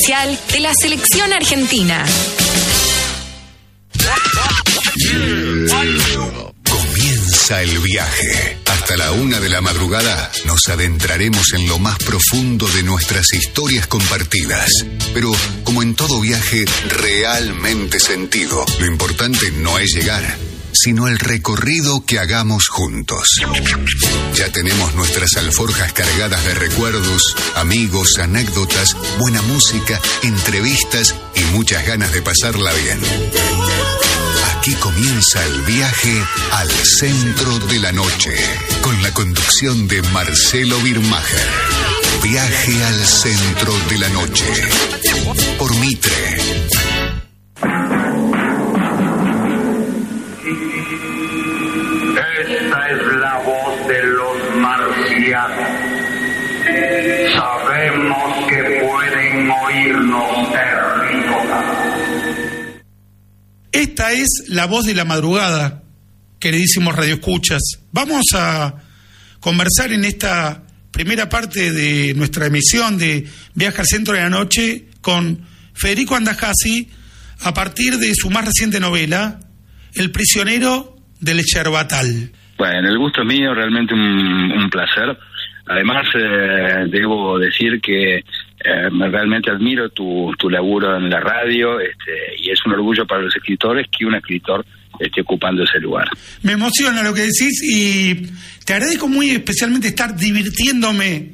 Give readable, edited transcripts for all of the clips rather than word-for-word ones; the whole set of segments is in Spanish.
de la selección argentina. Comienza el viaje. Hasta la 1 de la madrugada nos adentraremos en lo más profundo de nuestras historias compartidas. Pero, como en todo viaje, realmente sentido. Lo importante no es llegar, sino el recorrido que hagamos juntos. Ya tenemos nuestras alforjas cargadas de recuerdos, amigos, anécdotas, buena música, entrevistas y muchas ganas de pasarla bien. Aquí comienza el viaje al centro de la noche, con la conducción de Marcelo Birmacher. Viaje al centro de la noche, por Mitre. Esta es la voz de los marcianos. Sabemos que pueden oírnos terrícolas. Esta es la voz de la madrugada, queridísimos radioescuchas. Vamos a conversar en esta primera parte de nuestra emisión de Viaje al Centro de la Noche con Federico Andajasi a partir de su más reciente novela, El prisionero del Yerbatal. Bueno, el gusto es mío, realmente un placer. Además, debo decir que realmente admiro tu laburo en la radio, y es un orgullo para los escritores que un escritor esté ocupando ese lugar. Me emociona lo que decís y te agradezco muy especialmente estar divirtiéndome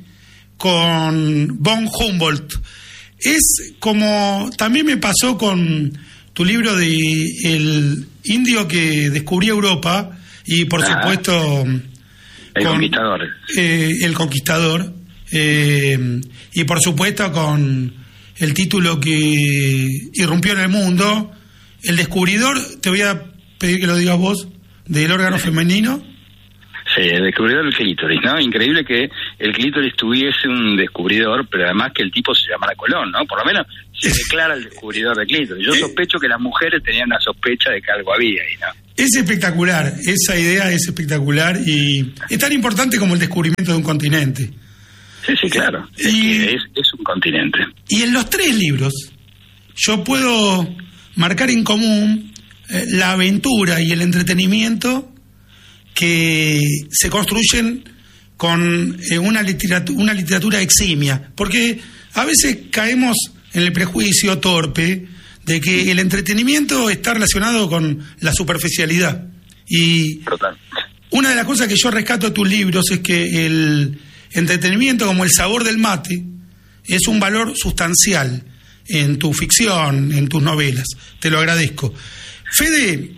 con von Humboldt. Es como también me pasó con tu libro de El indio que descubrió Europa y por supuesto El Conquistador. El Conquistador. Y por supuesto con el título que irrumpió en el mundo, El Descubridor. Te voy a pedir que lo digas vos, del órgano femenino. Sí, el descubridor del clítoris, ¿no? Increíble que el clítoris tuviese un descubridor, pero además que el tipo se llamara Colón, ¿no? Por lo menos se declara el descubridor del clítoris. Yo sospecho que las mujeres tenían una sospecha de que algo había ahí, ¿no? Es espectacular, esa idea es espectacular y es tan importante como el descubrimiento de un continente. Sí, claro. Es un continente. Y en los 3 libros yo puedo marcar en común la aventura y el entretenimiento que se construyen con una literatura eximia, porque a veces caemos en el prejuicio torpe de que el entretenimiento está relacionado con la superficialidad. Y una de las cosas que yo rescato de tus libros es que el entretenimiento, como el sabor del mate, es un valor sustancial en tu ficción, en tus novelas. Te lo agradezco. Fede,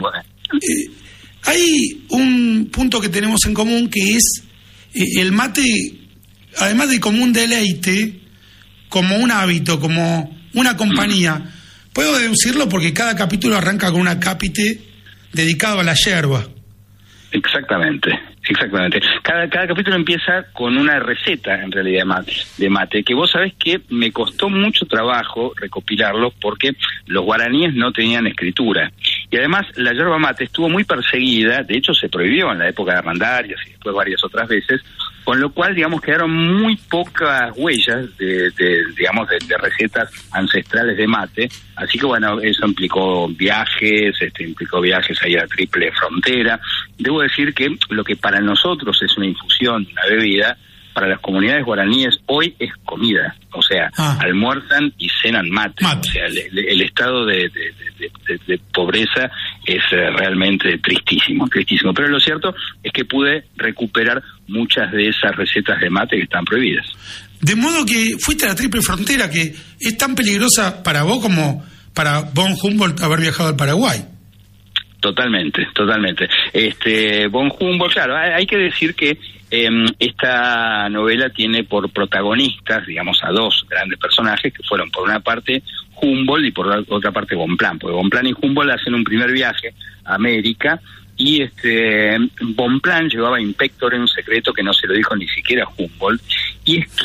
hay un punto que tenemos en común que es el mate, además de como un deleite, como un hábito, como una compañía. Puedo deducirlo porque cada capítulo arranca con un acápite dedicado a la yerba. Exactamente. Cada capítulo empieza con una receta, en realidad, de mate, que vos sabés que me costó mucho trabajo recopilarlo porque los guaraníes no tenían escritura. Y además la yerba mate estuvo muy perseguida, de hecho se prohibió en la época de Armandarias y después varias otras veces, con lo cual, digamos, quedaron muy pocas huellas de recetas ancestrales de mate. Así que, bueno, eso implicó viajes ahí a la Triple Frontera. Debo decir que lo que para nosotros es una infusión, una bebida, para las comunidades guaraníes hoy es comida. O sea, almuerzan y cenan mate. O sea, el estado de pobreza es realmente tristísimo. Pero lo cierto es que pude recuperar muchas de esas recetas de mate que están prohibidas. De modo que fuiste a la Triple Frontera, que es tan peligrosa para vos como para von Humboldt haber viajado al Paraguay. Totalmente. Von Humboldt, claro, hay que decir que esta novela tiene por protagonistas, digamos, a 2 grandes personajes que fueron por una parte Humboldt y por otra parte Bonpland, porque Bonpland y Humboldt hacen un primer viaje a América y Bonpland llevaba in pectore un secreto que no se lo dijo ni siquiera Humboldt, y es que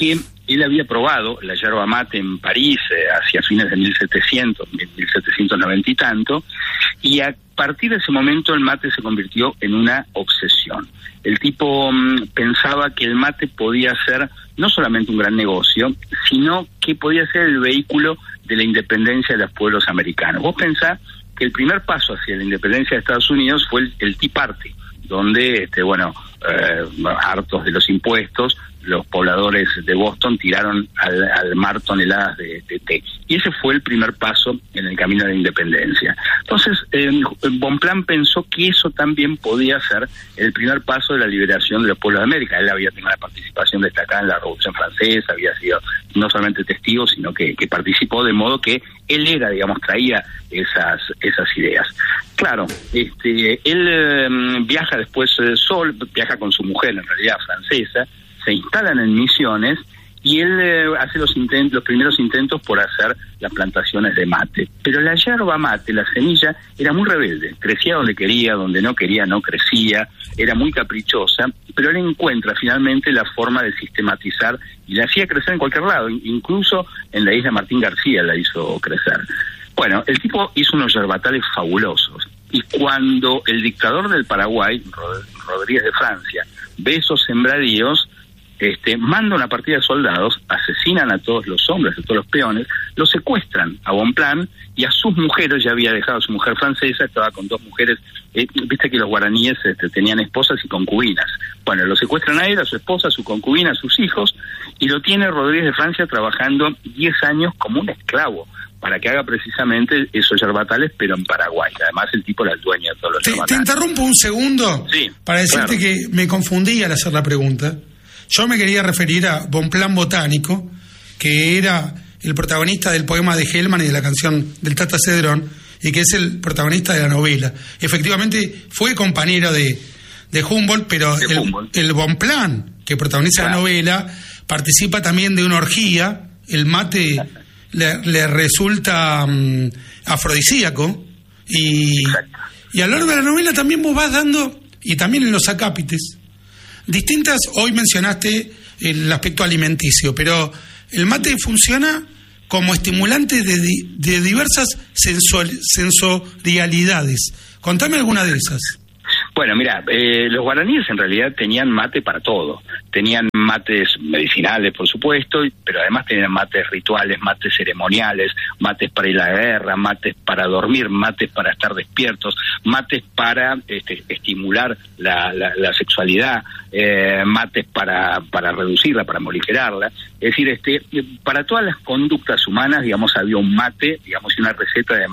él había probado la yerba mate en París hacia fines de 1790 y tanto, y a partir de ese momento el mate se convirtió en una obsesión. El tipo pensaba que el mate podía ser no solamente un gran negocio, sino que podía ser el vehículo de la independencia de los pueblos americanos. Vos pensás que el primer paso hacia la independencia de Estados Unidos fue el Tea Party, donde, hartos de los impuestos, los pobladores de Boston tiraron al mar toneladas de té. Y ese fue el primer paso en el camino de la independencia. Entonces, Bonpland pensó que eso también podía ser el primer paso de la liberación de los pueblos de América. Él había tenido una participación destacada en la Revolución Francesa, había sido no solamente testigo, sino que participó, de modo que él traía esas ideas. Claro, él viaja después viaja con su mujer, en realidad francesa, se instalan en Misiones y él hace los primeros intentos por hacer las plantaciones de mate. Pero la yerba mate, la semilla, era muy rebelde, crecía donde quería, donde no quería no crecía, era muy caprichosa, pero él encuentra finalmente la forma de sistematizar y la hacía crecer en cualquier lado, incluso en la isla Martín García la hizo crecer. Bueno, el tipo hizo unos yerbatales fabulosos, y cuando el dictador del Paraguay, Rodríguez de Francia, ve esos sembradíos, manda una partida de soldados, asesinan a todos los hombres, a todos los peones, los secuestran a Bonpland y a sus mujeres. Ya había dejado a su mujer francesa, estaba con dos mujeres, viste que los guaraníes tenían esposas y concubinas. Bueno, lo secuestran a él, a su esposa, a su concubina, a sus hijos, y lo tiene Rodríguez de Francia trabajando 10 años como un esclavo, para que haga precisamente esos yerbatales, pero en Paraguay. Además, el tipo era el dueño de todos los yerbatales. Te interrumpo un segundo, sí, para decirte que me confundí al hacer la pregunta. Yo me quería referir a Bonpland Botánico, que era el protagonista del poema de Hellman y de la canción del Tata Cedrón, y que es el protagonista de la novela. Efectivamente, fue compañero de Humboldt, pero el Bonpland, que protagoniza la novela, participa también de una orgía. El mate le resulta afrodisíaco, y a lo largo de la novela también vos vas dando, y también en los acápites, distintas. Hoy mencionaste el aspecto alimenticio, pero el mate funciona como estimulante de diversas sensorialidades. Contame alguna de esas. Bueno, mira, los guaraníes en realidad tenían mate para todo. Tenían mates medicinales, por supuesto, pero además tenían mates rituales, mates ceremoniales, mates para ir a la guerra, mates para dormir, mates para estar despiertos, mates para estimular la sexualidad, mates para reducirla, para morigerarla. Es decir, para todas las conductas humanas, había un mate, y una receta de